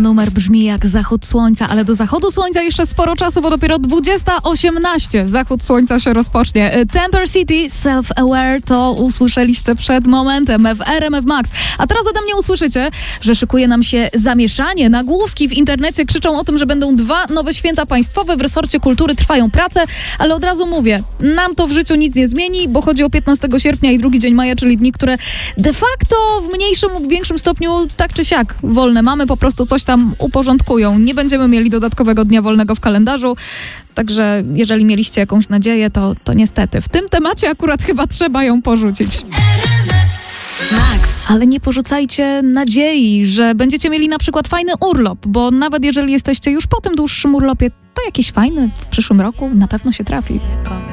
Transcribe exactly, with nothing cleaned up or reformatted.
numer brzmi jak zachód słońca, ale do zachodu słońca jeszcze sporo czasu, bo dopiero dwudziesta osiemnaście zachód słońca się rozpocznie. Temper City, Self-Aware to usłyszeliście przed momentem w R M F Max. A teraz ode mnie usłyszycie, że szykuje nam się zamieszanie. Nagłówki w internecie krzyczą o tym, że będą dwa nowe święta państwowe. W resorcie kultury trwają prace, ale od razu mówię, nam to w życiu nic nie zmieni, bo chodzi o piętnastego sierpnia i drugi dzień maja, czyli dni, które de facto w mniejszym lub większym stopniu tak czy siak wolne mamy, po prostu coś tam uporządkują. Nie będziemy mieli dodatkowego dnia wolnego w kalendarzu, także jeżeli mieliście jakąś nadzieję, to, to niestety w tym temacie akurat chyba trzeba ją porzucić. Max. Ale nie porzucajcie nadziei, że będziecie mieli na przykład fajny urlop, bo nawet jeżeli jesteście już po tym dłuższym urlopie, to jakiś fajny w przyszłym roku na pewno się trafi.